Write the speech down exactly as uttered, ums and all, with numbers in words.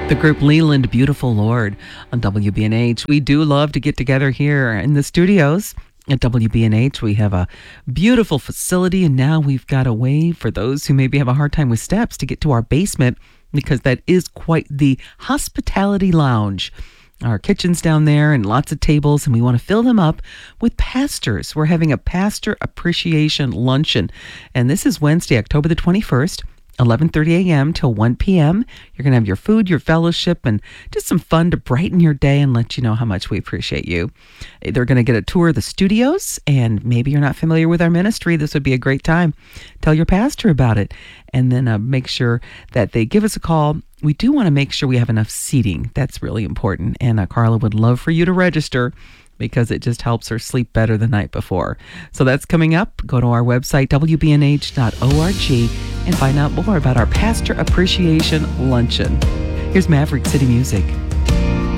The group Leland Beautiful Lord on W B N H. We do love to get together here in the studios at W B N H. We have a beautiful facility, and now we've got a way for those who maybe have a hard time with steps to get to our basement, because that is quite the hospitality lounge. Our kitchen's down there and lots of tables, and we want to fill them up with pastors. We're having a pastor appreciation luncheon, and this is Wednesday, October the twenty-first. eleven thirty a.m. till one p.m. You're going to have your food, your fellowship, and just some fun to brighten your day and let you know how much we appreciate you. They're going to get a tour of the studios, and maybe you're not familiar with our ministry. This would be a great time. Tell your pastor about it, and then uh, make sure that they give us a call. We do want to make sure we have enough seating. That's really important, and uh, Carla would love for you to register, because it just helps her sleep better the night before. So that's coming up. Go to our website, w b n h dot org, and find out more about our Pastor Appreciation Luncheon. Here's Maverick City Music.